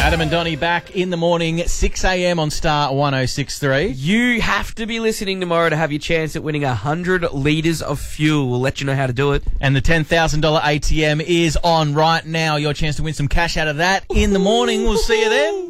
Adam and Donnie back in the morning, 6 a.m. on Star 106.3. You have to be listening tomorrow to have your chance at winning 100 litres of fuel. We'll let you know how to do it. And the $10,000 ATM is on right now. Your chance to win some cash out of that in the morning. We'll see you then.